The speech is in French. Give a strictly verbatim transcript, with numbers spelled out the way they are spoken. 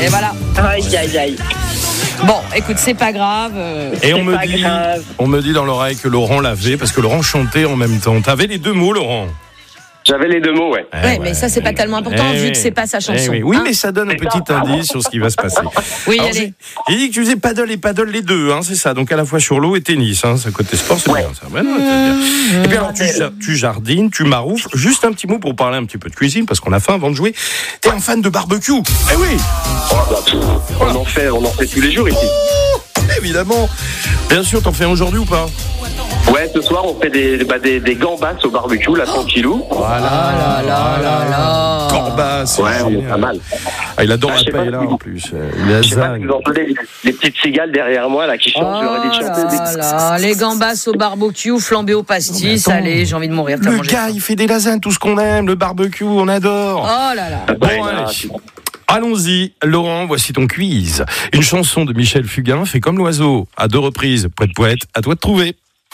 Et voilà. Aïe, aïe, aïe. Bon, écoute, c'est pas grave. euh, Et on C'est me, pas dit, grave. on me dit dans l'oreille que Laurent l'avait, parce que Laurent chantait en même temps. T'avais les deux mots, Laurent. J'avais les deux mots, ouais. Eh Ouais, mais ça, c'est pas tellement important, Eh vu oui. que c'est pas sa chanson. Eh oui, oui hein. mais ça donne un petit indice sur ce qui va se passer. Oui, Alors, allez. j'ai- Il dit que tu faisais paddle et paddle les deux, hein, c'est ça. Donc à la fois sur l'eau et tennis. Hein, c'est côté sport, c'est Ouais. bien ça. Ouais, non, c'est bien. Et puis alors, tu, ja- tu jardines, tu maroufles. Juste un petit mot pour parler un petit peu de cuisine, parce qu'on a faim avant de jouer. T'es un fan de barbecue. Eh oui, Oh, bah, pff, on en fait, on en fait tous les jours ici. évidemment. Bien sûr, t'en fais un aujourd'hui ou pas? Ouais, ce soir, on fait des, bah, des, des gambas au barbecue, là, tranquillou. Voilà. Ah là là là là. Corbas. Ouais, on est pas mal. Ah, il adore Ah, la je sais pas paella si vous- en plus. Euh, Il est Je sais pas si zingue. vous entendez les, les petites cigales derrière moi, là, qui Oh chantent. J'aurais dit de chanter des- là là, les gambas au barbecue, flambé au pastis, Non, mais attends. allez, j'ai envie de mourir. t'as Le mangé gars, ça. il fait des lasagnes, tout ce qu'on aime, le barbecue, on adore. Oh là là. Bon, Ouais, allez. non, c'est- Allons-y, Laurent, voici ton quiz. Une chanson de Michel Fugain fait comme l'oiseau, à deux reprises. Poète poète, à toi de trouver.